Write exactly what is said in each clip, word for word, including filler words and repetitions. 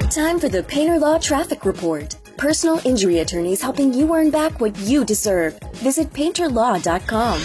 Time for the Painter Law Traffic Report. Personal injury attorneys helping you earn back what you deserve. Visit painter law dot com.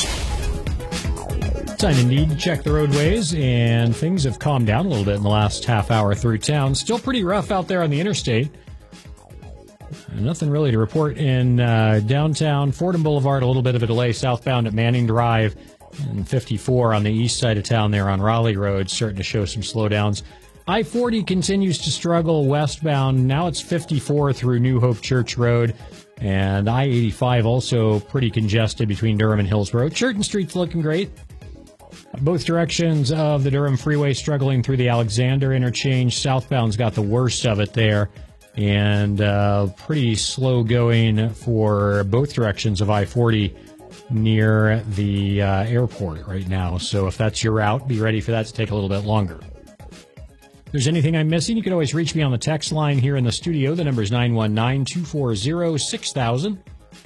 Time indeed to check the roadways, and things have calmed down a little bit in the last half hour through town. Still pretty rough out there on the interstate. Nothing really to report in uh, downtown. Fordham Boulevard, a little bit of a delay southbound at Manning Drive, and fifty-four on the east side of town there on Raleigh Road, starting to show some slowdowns. I forty continues to struggle westbound. Now it's fifty-four through New Hope Church Road, and I eighty-five also pretty congested between Durham and Hillsborough. Churton Street's looking great. Both directions of the Durham Freeway struggling through the Alexander interchange. Southbound's got the worst of it there, and uh, pretty slow going for both directions of I forty near the uh, airport right now. So if that's your route, be ready for that to take a little bit longer. If there's anything I'm missing, you can always reach me on the text line here in the studio. The number is nine one nine, two four zero, six thousand.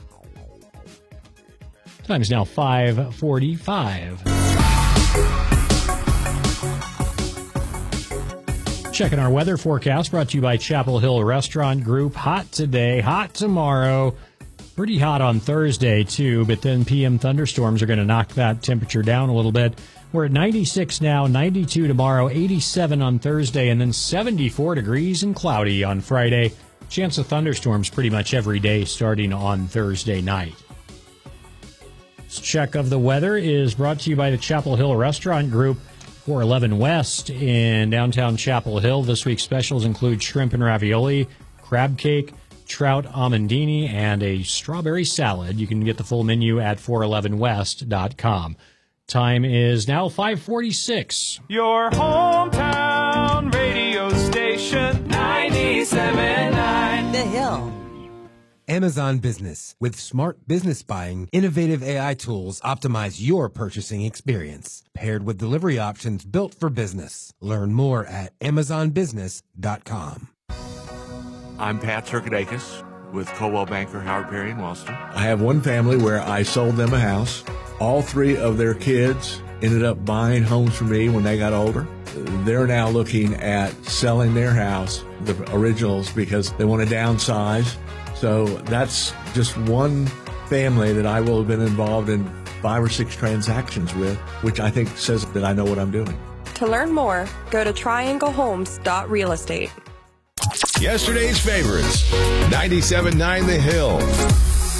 Time is now five forty-five. Checking our weather forecast, brought to you by Chapel Hill Restaurant Group. Hot today, hot tomorrow. Pretty hot on Thursday, too, but then P M thunderstorms are going to knock that temperature down a little bit. We're at ninety-six now, ninety-two tomorrow, eighty-seven on Thursday, and then seventy-four degrees and cloudy on Friday. Chance of thunderstorms pretty much every day starting on Thursday night. This check of the weather is brought to you by the Chapel Hill Restaurant Group. four eleven West in downtown Chapel Hill. This week's specials include shrimp and ravioli, crab cake, trout amandini, and a strawberry salad. You can get the full menu at four eleven west dot com. Time is now five forty-six. Your hometown radio station, ninety-seven point nine The Hill. Amazon Business. With smart business buying, innovative A I tools optimize your purchasing experience, paired with delivery options built for business. Learn more at amazon business dot com. I'm Pat Turkadakis with Coldwell Banker Howard Perry in Wellston. I have one family where I sold them a house. All three of their kids ended up buying homes from me when they got older. They're now looking at selling their house, the originals, because they want to downsize. So that's just one family that I will have been involved in five or six transactions with, which I think says that I know what I'm doing. To learn more, go to triangle homes dot real estate. Yesterday's favorites, ninety-seven point nine The Hill.